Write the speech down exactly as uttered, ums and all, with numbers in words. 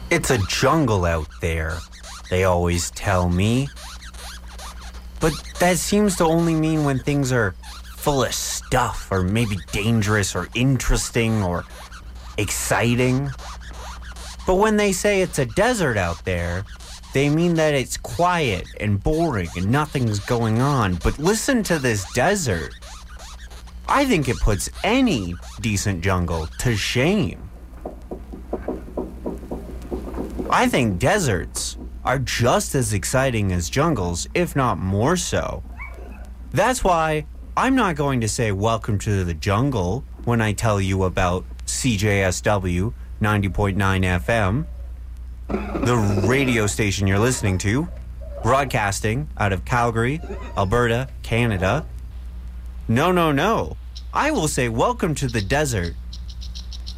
It's a jungle out there, they always tell me. But that seems to only mean when things are full of stuff, or maybe dangerous, or interesting, or exciting. But when they say it's a desert out there, they mean that it's quiet and boring and nothing's going on. But listen to this desert. I think it puts any decent jungle to shame. I think deserts are just as exciting as jungles, if not more so. That's why I'm not going to say welcome to the jungle when I tell you about C J S W ninety point nine F M, the radio station you're listening to, broadcasting out of Calgary, Alberta, Canada. No, no, no. I will say welcome to the desert